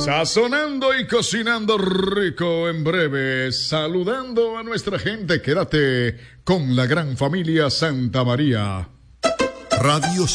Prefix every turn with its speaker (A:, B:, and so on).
A: Sazonando y cocinando rico en breve, saludando a nuestra gente. Quédate con la gran familia Santa María.
B: Radio